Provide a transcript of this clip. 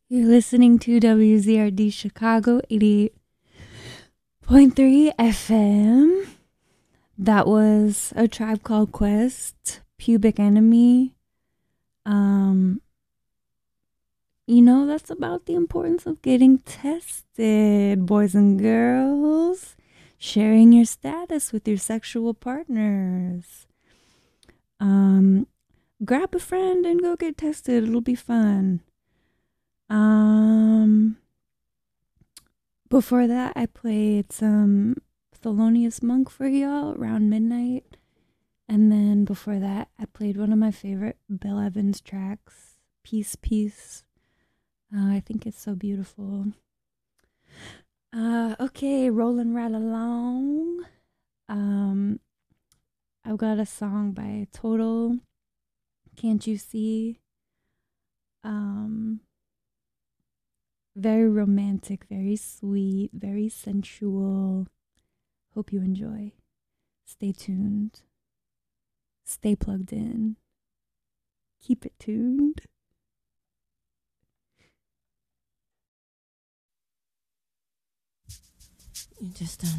You're listening to WZRD Chicago 88.3 FM. That was A Tribe Called Quest, Pubic Enemy. That's about the importance of getting tested, boys and girls. Sharing your status with your sexual partners. Grab a friend and go get tested. It'll be fun. Before that, I played some Thelonious Monk for y'all around midnight. And then before that, I played one of my favorite Bill Evans tracks, Peace, Peace. I think it's so beautiful. Okay, rolling right along. I've got a song by Total, Can't You See? Very romantic, very sweet, very sensual. Hope you enjoy. Stay tuned. Stay plugged in. Keep it tuned. You just don't